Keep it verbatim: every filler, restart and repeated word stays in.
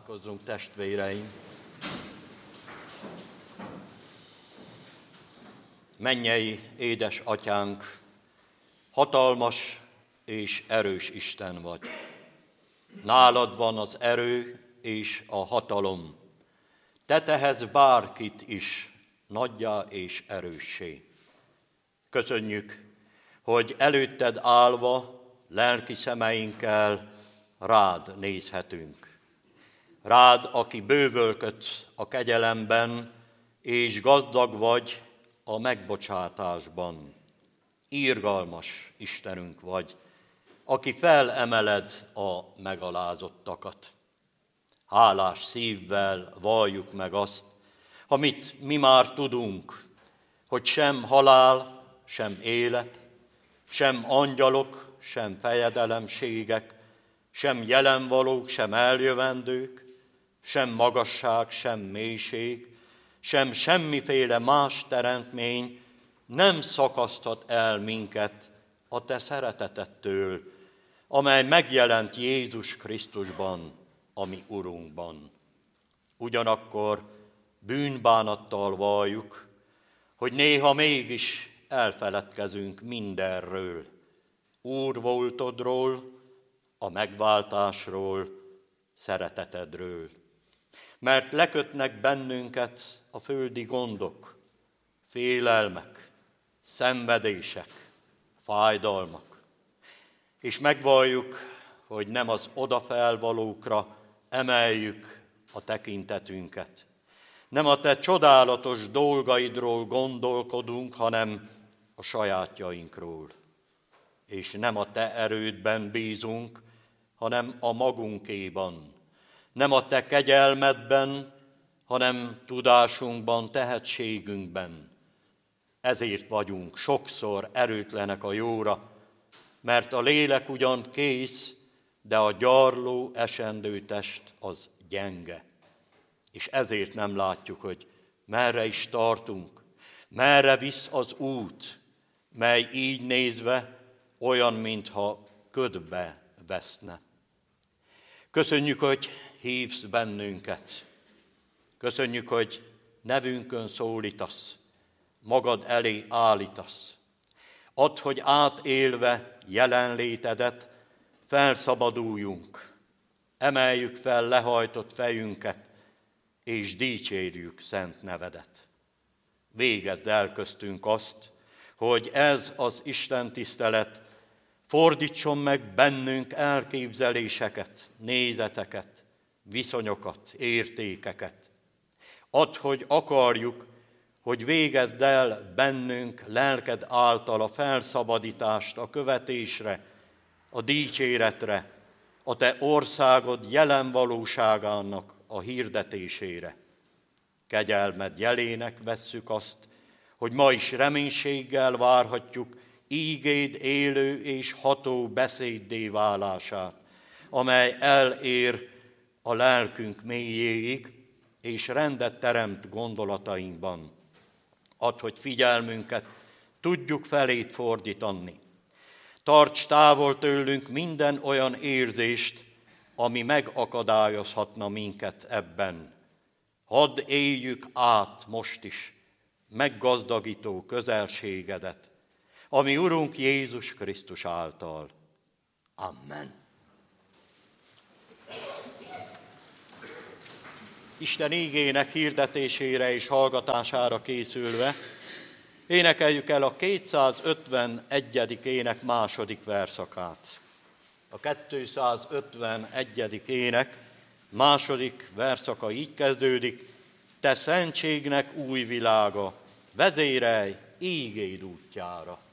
Imádkozzunk, testvéreim! Mennyei édes atyánk, hatalmas és erős Isten vagy. Nálad van az erő és a hatalom. Te tehetsz bárkit is nagyjá és erőssé. Köszönjük, hogy előtted állva lelki szemeinkkel rád nézhetünk. Rád, aki bővölködsz a kegyelemben, és gazdag vagy a megbocsátásban. Irgalmas Istenünk vagy, aki felemeled a megalázottakat. Hálás szívvel valljuk meg azt, amit mi már tudunk, hogy sem halál, sem élet, sem angyalok, sem fejedelemségek, sem jelenvalók, sem eljövendők, sem magasság, sem mélység, sem semmiféle más teremtmény nem szakaszthat el minket a te szeretetettől, amely megjelent Jézus Krisztusban, a mi Urunkban. Ugyanakkor bűnbánattal valljuk, hogy néha mégis elfeledkezünk mindenről, Úr voltodról, a megváltásról, szeretetedről. Mert lekötnek bennünket a földi gondok, félelmek, szenvedések, fájdalmak. És megvalljuk, hogy nem az odafelvalókra emeljük a tekintetünket. Nem a te csodálatos dolgaidról gondolkodunk, hanem a sajátjainkról. És nem a te erődben bízunk, hanem a magunkéban. Nem a te kegyelmedben, hanem tudásunkban, tehetségünkben. Ezért vagyunk sokszor erőtlenek a jóra, mert a lélek ugyan kész, de a gyarló, esendő test az gyenge. És ezért nem látjuk, hogy merre is tartunk, merre visz az út, mely így nézve olyan, mintha ködbe veszne. Köszönjük, hogy hívsz bennünket. Köszönjük, hogy nevünkön szólítasz, magad elé állítasz. Add, hogy átélve jelenlétedet felszabaduljunk, emeljük fel lehajtott fejünket, és dicsérjük szent nevedet. Végezd el köztünk azt, hogy ez az Isten tisztelet fordítson meg bennünk elképzeléseket, nézeteket, viszonyokat, értékeket. Add, hogy akarjuk, hogy végezd el bennünk lelked által a felszabadítást a követésre, a dicséretre, a te országod jelen valóságának a hirdetésére. Kegyelmed jelének vesszük azt, hogy ma is reménységgel várhatjuk ígéd élő és ható beszéddé válását, amely elér a lelkünk mélyéig, és rendet teremt gondolatainkban. Add, hogy figyelmünket tudjuk felét fordítani. Tarts távol tőlünk minden olyan érzést, ami megakadályozhatna minket ebben. Hadd éljük át most is meggazdagító közelségedet, ami Urunk Jézus Krisztus által. Amen. Isten ígének hirdetésére és hallgatására készülve énekeljük el a kétszázötvenegyedik ének második verszakát. A kétszázötvenegyedik ének második verszaka így kezdődik: Te szentségnek új világa, vezérelj ígéd útjára.